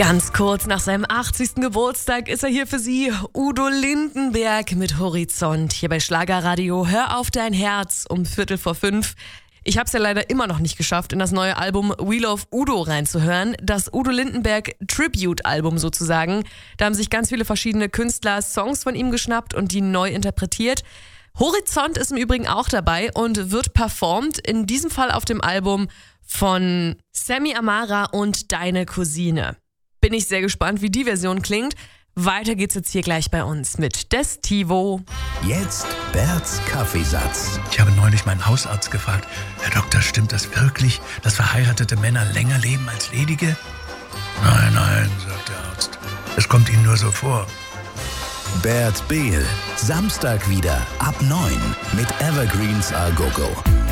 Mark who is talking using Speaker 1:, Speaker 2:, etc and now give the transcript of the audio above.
Speaker 1: Ganz kurz nach seinem 80. Geburtstag ist er hier für Sie, Udo Lindenberg mit Horizont. Hier bei Schlagerradio Hör auf dein Herz um 4:45. Ich habe es ja leider immer noch nicht geschafft, in das neue Album We Love Udo reinzuhören. Das Udo Lindenberg Tribute-Album sozusagen. Da haben sich ganz viele verschiedene Künstler Songs von ihm geschnappt und die neu interpretiert. Horizont ist im Übrigen auch dabei und wird performt, in diesem Fall auf dem Album von Sammy Amara und Deine Cousine. Bin ich sehr gespannt, wie die Version klingt. Weiter geht's jetzt hier gleich bei uns mit Destivo.
Speaker 2: Jetzt Berts Kaffeesatz.
Speaker 3: Ich habe neulich meinen Hausarzt gefragt: Herr Doktor, stimmt das wirklich, dass verheiratete Männer länger leben als ledige? Nein, sagt der Arzt. Es kommt Ihnen nur so vor.
Speaker 2: Bert Behl, Samstag wieder ab 9 mit Evergreens A Go Go.